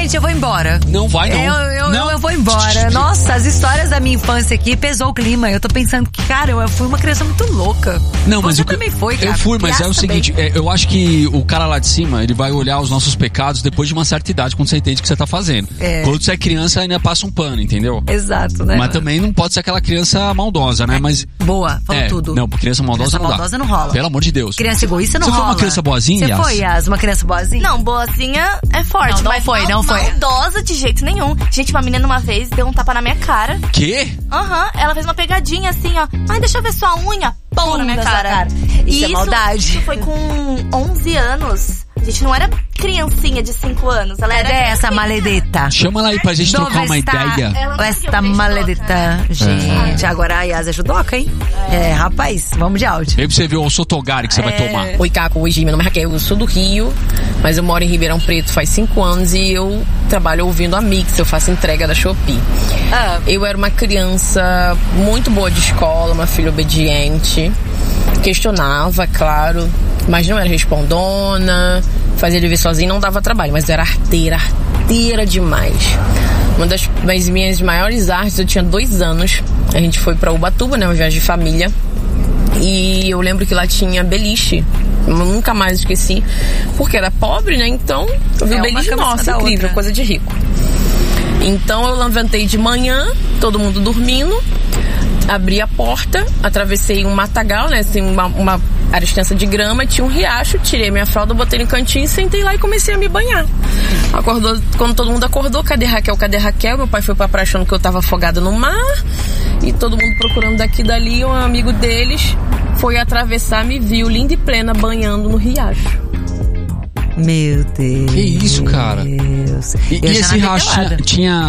Gente, eu vou embora. Não vai, não. Eu vou embora. Nossa, as histórias da minha infância aqui pesou o clima. Eu tô pensando que, cara, eu fui uma criança muito louca. Não, mas você também foi, cara. Eu fui, mas Criança é o seguinte, eu acho que o cara lá de cima, ele vai olhar os nossos pecados depois de uma certa idade, quando você entende o que você tá fazendo. Quando você é criança, ainda passa um pano, entendeu? Exato, né? Mas também não pode ser aquela criança maldosa, né? Mas boa, falou tudo. Não, criança maldosa não dá. Maldosa não rola. Pelo amor de Deus. Criança egoísta não rola. Você foi uma criança boazinha, Você foi, Yas? Uma criança boazinha? Não, boazinha é forte. Não mas foi. Maldosa de jeito nenhum. Gente, uma menina uma vez deu um tapa na minha cara. Quê? Ela fez uma pegadinha assim, ó. Ai, deixa eu ver sua unha. Pô, na minha cara. Isso é maldade. Isso foi com 11 anos. A gente não era criancinha de 5 anos. Ela era essa maledeta? Chama ela aí pra gente trocar uma ideia. Esta maledeta. Gente, agora a Yas é judoca, hein? Rapaz, vamos de áudio. Aí pra você ver o Sotogari que você vai tomar. Oi, Caco. Oi, Gi. Meu nome é Raquel. Eu sou do Rio, mas eu moro em Ribeirão Preto faz 5 anos e eu trabalho ouvindo a Mix. Eu faço entrega da Shopee. Eu era uma criança muito boa de escola, uma filha obediente. Questionava, claro, mas não era respondona, fazia dever sozinha, não dava trabalho, mas eu era arteira demais. Uma das minhas maiores artes, eu tinha 2 anos, a gente foi pra Ubatuba, né, uma viagem de família, e eu lembro que lá tinha beliche, eu nunca mais esqueci, porque era pobre, né, então eu vi o beliche, nossa, incrível, coisa de rico. Então eu levantei de manhã, todo mundo dormindo, abri a porta, atravessei um matagal, né, assim, uma área extensa de grama, tinha um riacho, tirei minha fralda, botei no cantinho, sentei lá e comecei a me banhar. Quando todo mundo acordou, cadê Raquel? Meu pai foi pra praia achando que eu tava afogada no mar, e todo mundo procurando daqui e dali, um amigo deles foi atravessar, me viu, linda e plena, banhando no riacho. Meu Deus. Que isso, cara? E esse riacho tinha